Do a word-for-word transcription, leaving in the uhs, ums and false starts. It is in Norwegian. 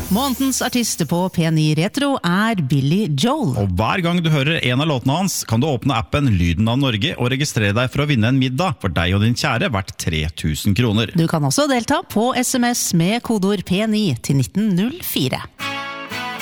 Månedens artist på P ni Retro er Billy Joel. Og hver gang du hører en av låtene hans, kan du åpne appen Lyden av Norge og registrere deg for å vinne en middag for deg og din kjære verdt tre tusen kroner. Du kan også delta på S M S med kodeord P ni til nitten null fire.